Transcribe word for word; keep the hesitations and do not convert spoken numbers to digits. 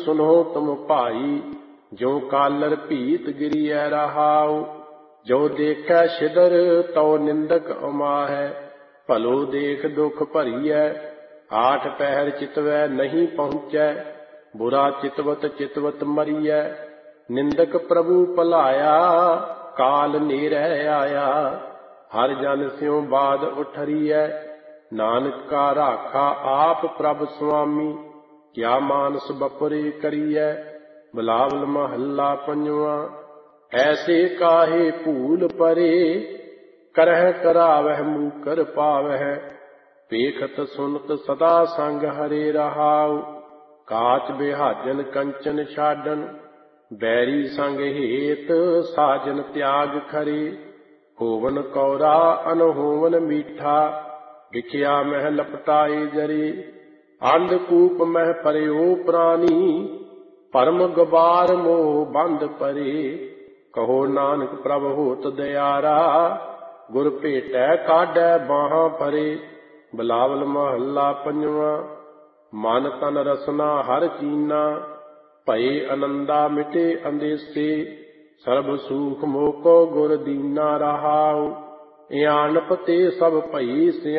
सुनो तुम भाई, जो कालर भीत गिरिय रहाऊ। जो देखै छिदर तो निंदक अमाहै, भलो देख दुख भरिय। आठ पहर चितवै नहीं पहुँचै, बुरा चितवत चितवत मरिय। निंदक प्रभु भलाया, काल नेरै आया। हर जन स्यों बाद उठरिय, नानक का राखा आप प्रभ स्वामी। क्या मानस बपुरे करिय, बिलावल महला पंजवा। ऐसे काहे भूल परे, करह करावह मूकर पावह। पेखत सुनत सदा संग हरे रहाऊ। काच बिहाजन कंचन छाडन, बैरी संग हेत साजन त्याग खरे। होवन कौरा अनहोवन मीठा, विखिया मह लपटाए जरे। अंधकूप मह परयो प्राणी, परम गबार मोह बंद परे। कहो नानक प्रभ होत दयारा, गुर भेटै काढै बाहां भरे। बिलावल महला पंजवा। मन तन रसना हर चीना, भये आनंदा मिटे अंदेसे। सर्ब सुख मोको गुर दीना रहाऊ। इयानप ते सब भई